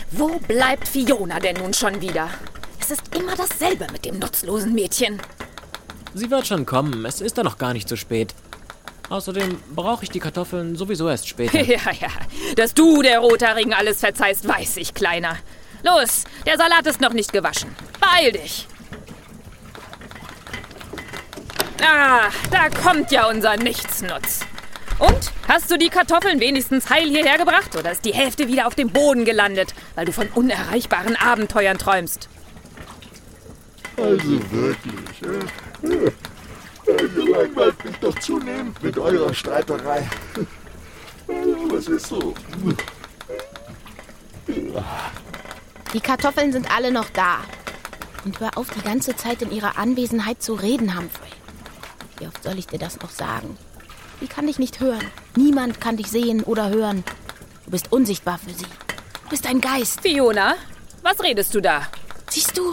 Wo bleibt Fiona denn nun schon wieder? Es ist immer dasselbe mit dem nutzlosen Mädchen. Sie wird schon kommen, es ist doch noch gar nicht so spät. Außerdem brauche ich die Kartoffeln sowieso erst später. Ja, dass du, der Rothaarigen, alles verzeihst, weiß ich, Kleiner. Los, der Salat ist noch nicht gewaschen. Beeil dich. Ah, da kommt ja unser Nichtsnutz. Und, hast du die Kartoffeln wenigstens heil hierher gebracht? Oder ist die Hälfte wieder auf dem Boden gelandet, weil du von unerreichbaren Abenteuern träumst? Also wirklich, ihr langweilt mich doch zunehmend mit eurer Streiterei. Was ist so? Die Kartoffeln sind alle noch da. Und hör auf, die ganze Zeit in ihrer Anwesenheit zu reden, Humphrey. Wie oft soll ich dir das noch sagen? Sie kann dich nicht hören. Niemand kann dich sehen oder hören. Du bist unsichtbar für sie. Du bist ein Geist. Fiona, was redest du da? Siehst du?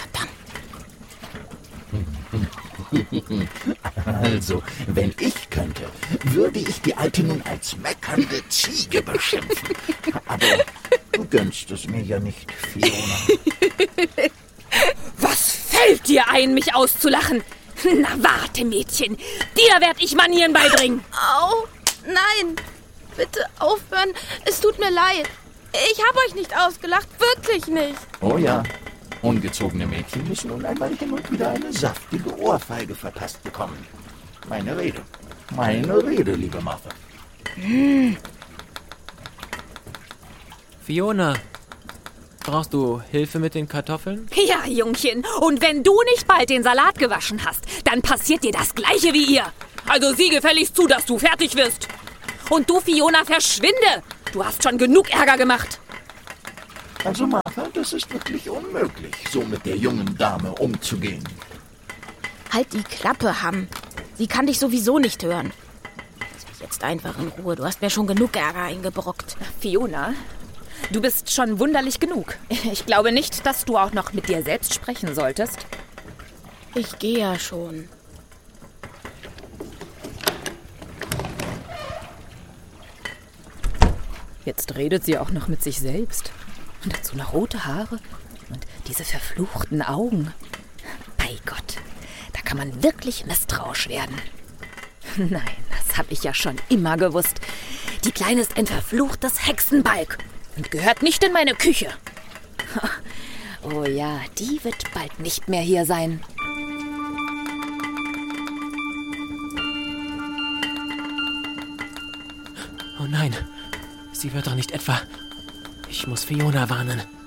Verdammt. Also, wenn ich könnte, würde ich die Alte nun als meckernde Ziege beschimpfen. Aber du gönnst es mir ja nicht, Fiona. Was fällt dir ein, mich auszulachen? Na warte, Mädchen, dir werd ich Manieren beibringen. Au, nein, bitte aufhören, es tut mir leid. Ich habe euch nicht ausgelacht, wirklich nicht. Oh ja, ungezogene Mädchen müssen nun einmal hin und wieder eine saftige Ohrfeige verpasst bekommen. Meine Rede, liebe Martha. Fiona, brauchst du Hilfe mit den Kartoffeln? Ja, Jungchen, und wenn du nicht bald den Salat gewaschen hast, dann passiert dir das Gleiche wie ihr. Also sieh gefälligst zu, dass du fertig wirst. Und du, Fiona, verschwinde. Du hast schon genug Ärger gemacht. Also Martha, das ist wirklich unmöglich, so mit der jungen Dame umzugehen. Halt die Klappe, Ham. Sie kann dich sowieso nicht hören. Lass mich jetzt einfach in Ruhe. Du hast mir schon genug Ärger eingebrockt. Fiona, du bist schon wunderlich genug. Ich glaube nicht, dass du auch noch mit dir selbst sprechen solltest. Ich gehe ja schon. Jetzt redet sie auch noch mit sich selbst. Und dazu noch rote Haare und diese verfluchten Augen. Bei Gott, da kann man wirklich misstrauisch werden. Nein, das habe ich ja schon immer gewusst. Die Kleine ist ein verfluchtes Hexenbalg und gehört nicht in meine Küche. Oh ja, die wird bald nicht mehr hier sein. Oh nein, sie wird doch nicht etwa... Ich muss Fiona warnen.